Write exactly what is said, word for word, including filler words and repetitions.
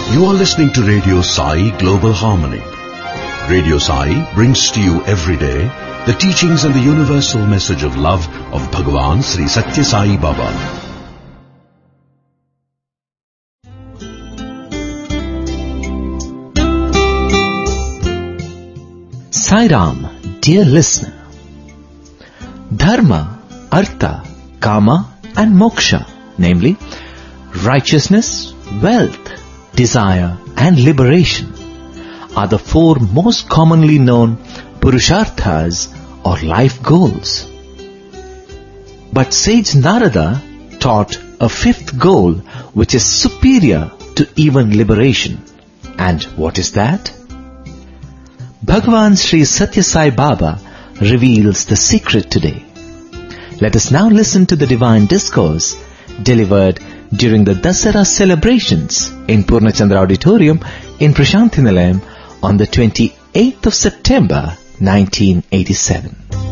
You are listening to Radio Sai Global Harmony. Radio Sai brings to you every day the teachings and the universal message of love of Bhagavan Sri Satya Sai Baba. Sai Ram, dear listener. Dharma, Artha, Kama and Moksha, namely righteousness, wealth, desire and liberation, are the four most commonly known Purusharthas or life goals. But sage Narada taught a fifth goal which is superior to even liberation. And what is that? Bhagavan Sri Satya Sai Baba reveals the secret today. Let us now listen to the divine discourse delivered during the Dasara celebrations in Purnachandra Auditorium in Prashanthi Nilayam on the twenty-eighth of September nineteen eighty-seven.